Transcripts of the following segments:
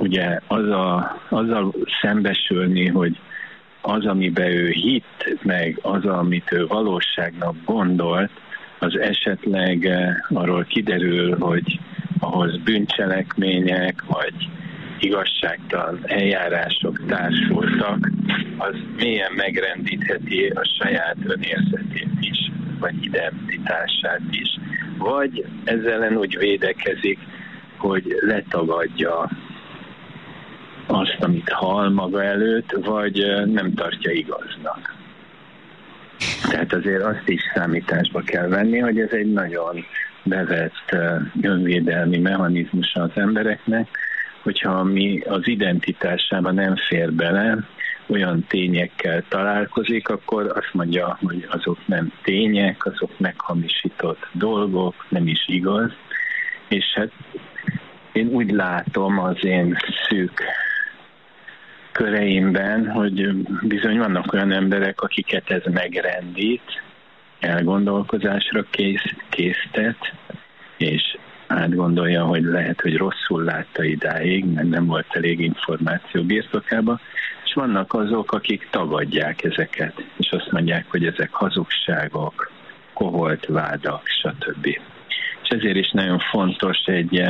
ugye azzal szembesülni, hogy az, amiben ő hitt, meg az, amit ő valóságnak gondolt, az esetleg arról kiderül, hogy ahhoz bűncselekmények, vagy igazságtalan eljárások társultak, az mélyen megrendítheti a saját önérzetét is, vagy identitását is. Vagy ezzel ellen úgy védekezik, hogy letagadja azt, amit hall maga előtt, vagy nem tartja igaznak. Tehát azért azt is számításba kell venni, hogy ez egy nagyon bevett önvédelmi mechanizmusa az embereknek, hogyha mi az identitásában nem fér bele, olyan tényekkel találkozik, akkor azt mondja, hogy azok nem tények, azok meghamisított dolgok, nem is igaz. És hát én úgy látom az én szűk köreimben, hogy bizony vannak olyan emberek, akiket ez megrendít, elgondolkozásra késztet, és átgondolja, hogy lehet, hogy rosszul látta idáig, mert nem volt elég információ birtokában, és vannak azok, akik tagadják ezeket, és azt mondják, hogy ezek hazugságok, koholt vádak, stb. És ezért is nagyon fontos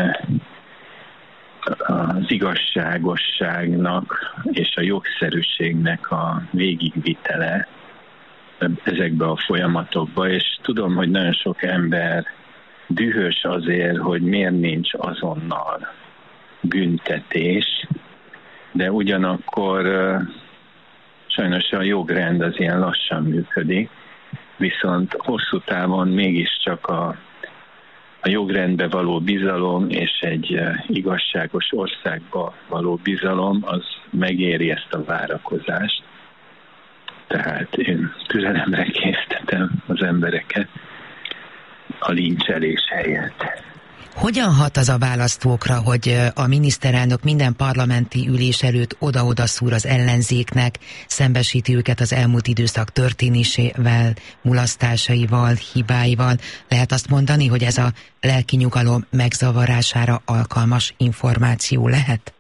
az igazságosságnak és a jogszerűségnek a végigvitele ezekbe a folyamatokba, és tudom, hogy nagyon sok ember dühös azért, hogy miért nincs azonnal büntetés, de ugyanakkor sajnos a jogrend az ilyen lassan működik, viszont hosszú távon mégiscsak a jogrendbe való bizalom és egy igazságos országba való bizalom az megéri ezt a várakozást. Tehát én türelemre késztetem az embereket a lincselés helyett. Hogyan hat az a választókra, hogy a miniszterelnök minden parlamenti ülés előtt oda-oda szúr az ellenzéknek, szembesíti őket az elmúlt időszak történésével, mulasztásaival, hibáival? Lehet azt mondani, hogy ez a lelki nyugalom megzavarására alkalmas információ lehet?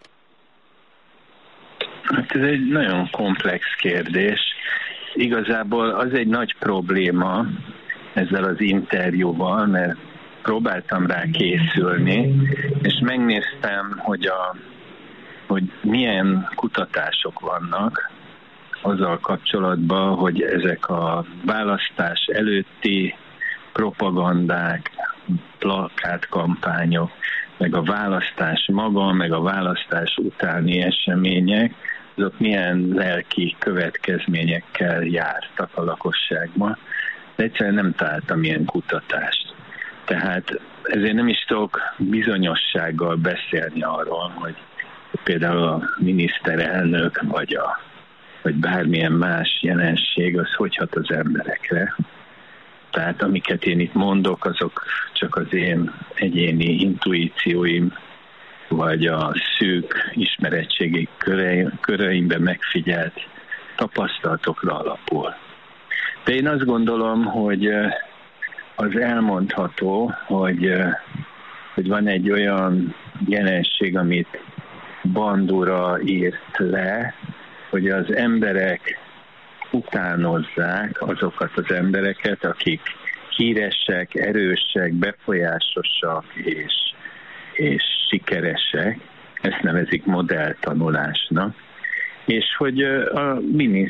Hát ez egy nagyon komplex kérdés. Igazából az egy nagy probléma ezzel az interjúval, mert próbáltam rá készülni, és megnéztem, hogy milyen kutatások vannak azzal kapcsolatban, hogy ezek a választás előtti propagandák, plakátkampányok, meg a választás maga, meg a választás utáni események, azok milyen lelki következményekkel jártak a lakosságban. De egyszerűen nem találtam ilyen kutatást. Tehát ezért nem is tudok bizonyossággal beszélni arról, hogy például a miniszterelnök vagy bármilyen más jelenség az hogy hat az emberekre. Tehát amiket én itt mondok, azok csak az én egyéni intuícióim, vagy a szűk ismeretségi köreimben megfigyelt tapasztalatokra alapul. De én azt gondolom, hogy az elmondható, hogy van egy olyan jelenség, amit Bandura írt le, hogy az emberek utánozzák azokat az embereket, akik híresek, erősek, befolyásosak és sikeresek. Ezt nevezik modelltanulásnak. És hogy a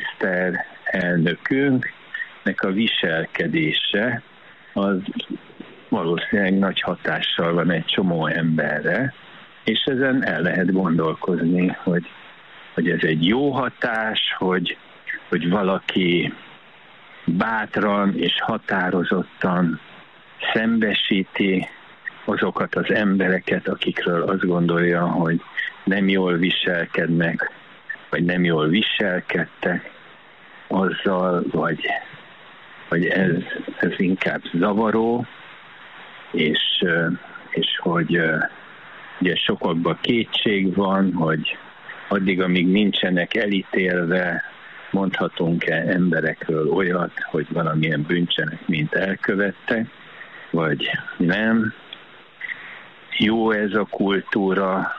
miniszterelnökünknek a viselkedése az valószínűleg nagy hatással van egy csomó emberre, és ezen el lehet gondolkozni, hogy ez egy jó hatás, hogy valaki bátran és határozottan szembesíti azokat az embereket, akikről azt gondolja, hogy nem jól viselkednek, vagy nem jól viselkedtek azzal, vagy ez inkább zavaró, és hogy ugye sokakban kétség van, hogy addig, amíg nincsenek elítélve, mondhatunk-e emberekről olyat, hogy valamilyen bűncselekményt elkövettek, vagy nem. Jó ez a kultúra,